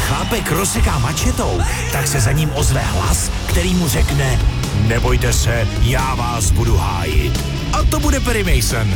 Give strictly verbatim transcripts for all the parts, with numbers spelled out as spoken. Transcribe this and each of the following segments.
chlápek rozseká mačetou, tak se za ním ozve hlas, který mu řekne: nebojte se, já vás budu hájit. A to bude Perry Mason.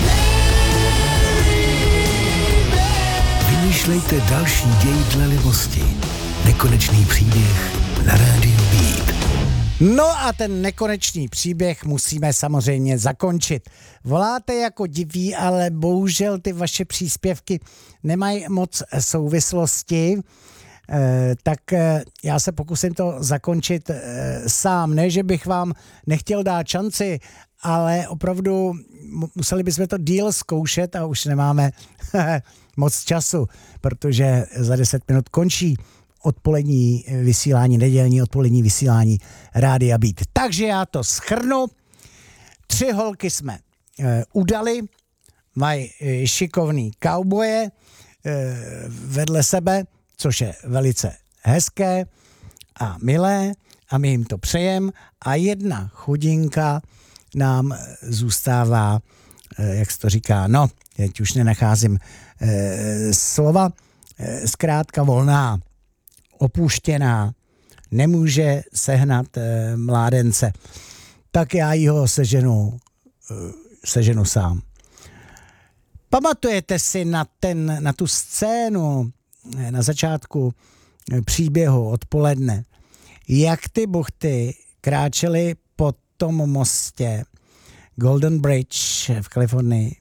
Vymýšlejte další děj dle libosti. Nekonečný příběh na rádiu Beat. No a ten nekonečný příběh musíme samozřejmě zakončit. Voláte jako diví, ale bohužel ty vaše příspěvky nemají moc souvislosti, e, tak e, já se pokusím to zakončit e, sám. Ne, že bych vám nechtěl dát šanci, ale opravdu museli bychom to díl zkoušet a už nemáme moc času, protože za deset minut končí odpolední vysílání, nedělní odpolední vysílání Rádia Beat. Takže já to shrnu. Tři holky jsme e, udali, mají e, šikovný kauboje e, vedle sebe, což je velice hezké a milé a my jim to přejem. A jedna chudinka nám zůstává, e, jak se to říká, no, teď už nenacházím e, slova, e, zkrátka volná, opuštěná, nemůže sehnat e, mládence, tak já ji ho seženu, e, seženu sám. Pamatujete si na, ten, na tu scénu e, na začátku e, příběhu odpoledne, jak ty buchty kráčely po tom mostě Golden Bridge v Kalifornii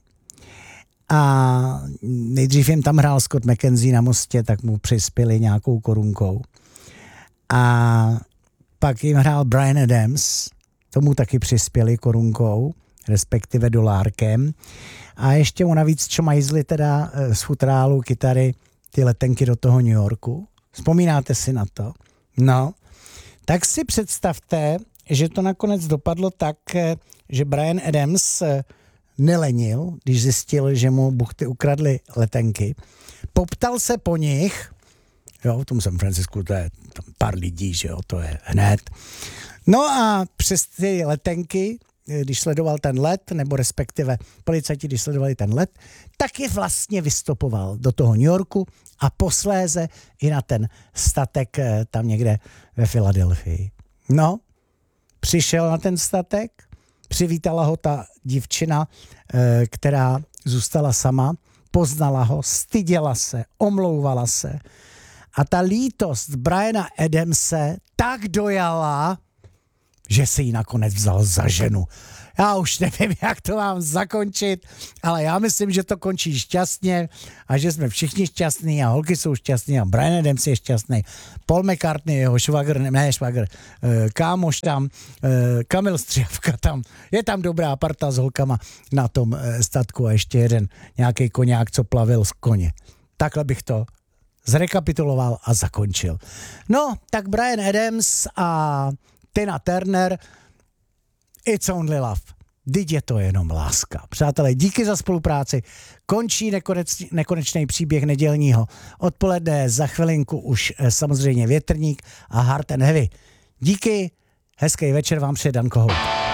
a nejdřív jim tam hrál Scott McKenzie na mostě, tak mu přispěli nějakou korunkou. A pak jim hrál Bryan Adams, tomu taky přispěli korunkou, respektive dolárkem. A ještě mu navíc čomajzli teda z futrálu kytary ty letenky do toho New Yorku. Vzpomínáte si na to? No, tak si představte, že to nakonec dopadlo tak, že Bryan Adams nelenil, když zjistil, že mu buchty ukradly letenky. Poptal se po nich, jo, v tom San Francisku to je tam pár lidí, že jo, to je hned. No a přes ty letenky, když sledoval ten let, nebo respektive policajti, když sledovali ten let, tak je vlastně vystopoval do toho New Yorku a posléze i na ten statek tam někde ve Filadelfii. No, přišel na ten statek, přivítala ho ta dívčina, která zůstala sama, poznala ho, styděla se, omlouvala se a ta lítost Bryana Adamse tak dojala, že si ji nakonec vzal za ženu. Já už nevím, jak to mám zakončit, ale já myslím, že to končí šťastně a že jsme všichni šťastní a holky jsou šťastní a Bryan Adams je šťastný. Paul McCartney, jeho švagr, ne švagr, kámoš tam, Kamil Střívka tam, je tam dobrá parta s holkama na tom statku a ještě jeden nějaký koňák, co plavil z koně. Takhle bych to zrekapituloval a zakončil. No, tak Bryan Adams a Tina Turner, It's Only Love. Vždyť je to jenom láska. Přátelé, díky za spolupráci. Končí nekonec, nekonečný příběh nedělního odpoledne. Za chvilinku už eh, samozřejmě Větrník a Hard and Heavy. Díky, hezký večer vám přeje Dan Kohout.